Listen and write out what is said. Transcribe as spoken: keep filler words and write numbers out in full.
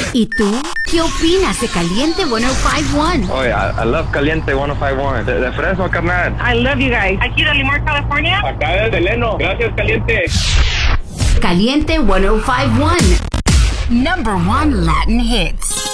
¿Y tú? ¿Qué opinas de Caliente ciento cincuenta y uno? Oye, I, I love Caliente ciento cincuenta y uno. De, de Fresno, carnal. I love you guys. Aquí de Limor, California. Acá desde Leno. Gracias, Caliente. Caliente ciento cincuenta y uno. Number one Latin hits.